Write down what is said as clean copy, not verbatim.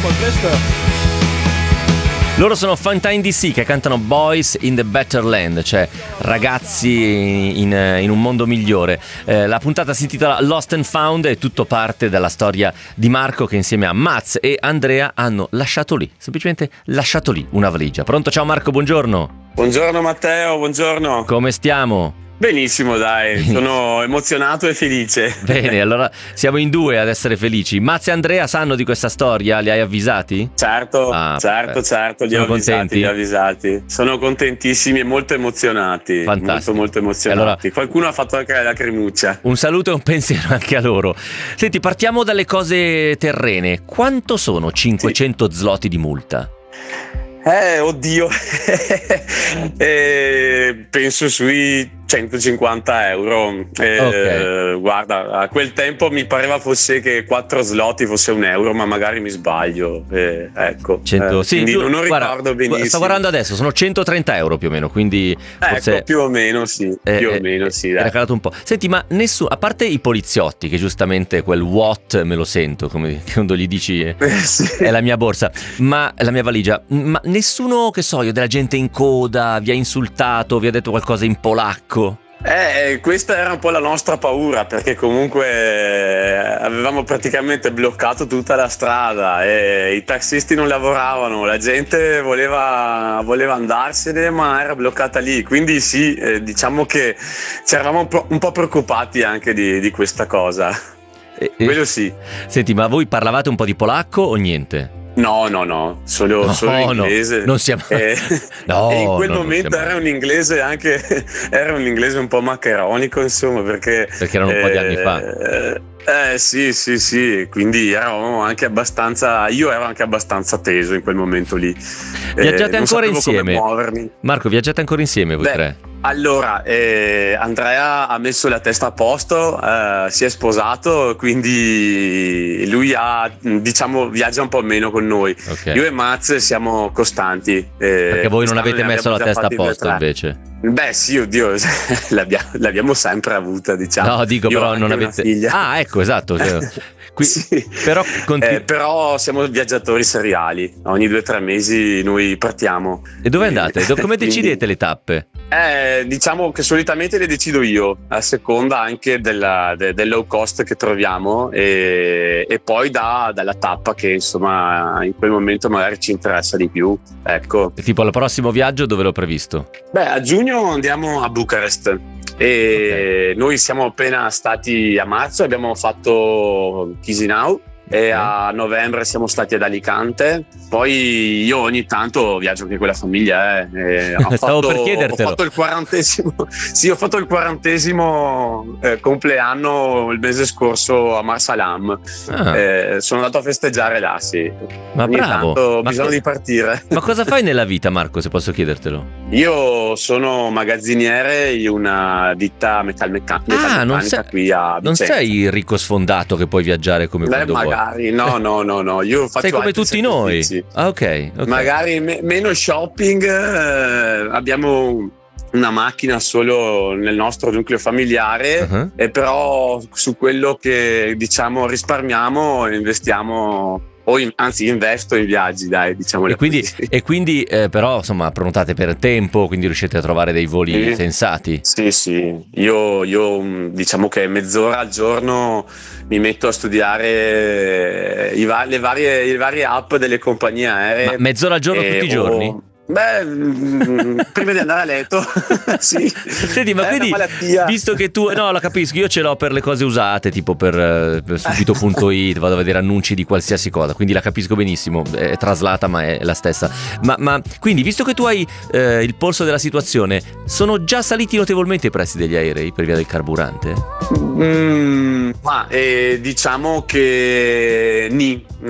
questo. Loro sono Fountain DC che cantano Boys in the Better Land, cioè ragazzi in un mondo migliore. La puntata si intitola Lost and Found e tutto parte dalla storia di Marco che insieme a Maz e Andrea hanno lasciato lì, semplicemente lasciato lì una valigia. Pronto? Ciao Marco, buongiorno. Buongiorno Matteo, buongiorno. Come stiamo? Benissimo, dai, sono emozionato e felice. Bene, allora siamo in due ad essere felici. Maz e Andrea sanno di questa storia? Li hai avvisati? Certo, certo, li ho avvisati. Sono contentissimi e molto emozionati. Fantastico. Molto emozionati. Allora, qualcuno ha fatto anche la lacrimuccia. Un saluto e un pensiero anche a loro. Senti, partiamo dalle cose terrene. Quanto sono 500 zloty di multa? Oddio, penso sui 150 euro. Okay. Guarda, a quel tempo mi pareva fosse che 4 zloty fosse un euro, ma magari mi sbaglio. Ecco, sì, quindi non ricordo benissimo. Sto guardando adesso, sono 130 euro più o meno, quindi forse, ecco, più o meno sì, era calato un po'. Senti, ma nessuno, a parte i poliziotti, che giustamente quel what me lo sento, come quando gli dici sì. È la mia borsa, ma la mia valigia, ma nessuno, che so io, della gente in coda vi ha insultato, vi ha detto qualcosa in polacco? Questa era un po' la nostra paura, perché comunque avevamo praticamente bloccato tutta la strada e i tassisti non lavoravano, la gente voleva andarsene ma era bloccata lì, quindi sì, diciamo che ci eravamo un po' preoccupati anche di questa cosa. Quello sì. Senti, ma voi parlavate un po' di polacco o niente? No, solo inglese. No, non siamo. E in quel momento era un inglese un po' maccheronico, insomma, perché erano un po' di anni fa. Sì, quindi io ero anche abbastanza teso in quel momento lì. Viaggiate ancora insieme? Come muovermi. Marco, viaggiate ancora insieme voi tre? Allora, Andrea ha messo la testa a posto, si è sposato, quindi lui viaggia un po' meno con noi. Okay. Io e Maz siamo costanti. Perché voi non avete messo la testa a posto invece? Beh sì, oddio, l'abbiamo sempre avuta, diciamo. No, dico, io però non avete figlia. Ah, ecco, esatto. Sì. Però siamo viaggiatori seriali. Ogni 2 o 3 mesi noi partiamo. E dove andate? Come decidete le tappe? Diciamo che solitamente le decido io, a seconda anche del low cost che troviamo e poi dalla tappa che insomma in quel momento magari ci interessa di più. Ecco. Tipo al prossimo viaggio dove l'ho previsto? Beh, a giugno andiamo a Bucarest. E noi siamo appena stati a marzo, abbiamo fatto Chisinau e a novembre siamo stati ad Alicante. Poi io ogni tanto viaggio anche con la famiglia. Stavo per chiedertelo. Ho fatto il 40esimo sì, ho fatto il 40esimo compleanno il mese scorso a Marsalam. Sono andato a festeggiare là, sì. Ma ogni bravo, tanto bisogna di partire. Ma cosa fai nella vita, Marco, se posso chiedertelo? Io sono magazziniere in una ditta metalmeccanica qui a Vicenza. Non sei ricco sfondato che puoi viaggiare come quando vuoi? Magari, no, io faccio sei come tutti noi. Ok. Magari meno shopping, abbiamo una macchina solo nel nostro nucleo familiare, e però su quello che diciamo risparmiamo investiamo. Anzi, investo in viaggi, dai, diciamo. E quindi però insomma prenotate per tempo, quindi riuscite a trovare dei voli sensati? Sì. Io diciamo che mezz'ora al giorno mi metto a studiare le varie app delle compagnie aeree. Ma mezz'ora al giorno tutti i giorni? Beh, prima di andare a letto, sì. Senti, ma quindi, visto che tu, no, la capisco, io ce l'ho per le cose usate, tipo per subito.it, vado a vedere annunci di qualsiasi cosa, quindi la capisco benissimo, è traslata ma è la stessa. Ma quindi, visto che tu hai il polso della situazione, sono già saliti notevolmente i prezzi degli aerei per via del carburante? Diciamo che